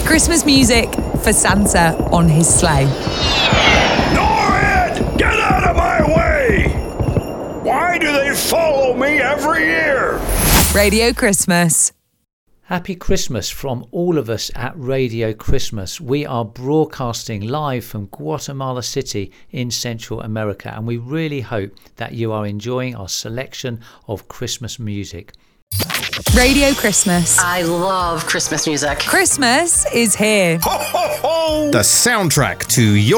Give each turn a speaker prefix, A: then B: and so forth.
A: Christmas music for Santa on his sleigh.
B: Norrid! Get out of my way! Why do they follow me every year?
A: Radio Christmas.
C: Happy Christmas from all of us at Radio Christmas. We are broadcasting live from Guatemala City in Central America, and we really hope that you are enjoying our selection of Christmas music.
A: Radio Christmas.
D: I love Christmas music.
A: Christmas is here.
B: Ho, ho, ho!
E: The soundtrack to your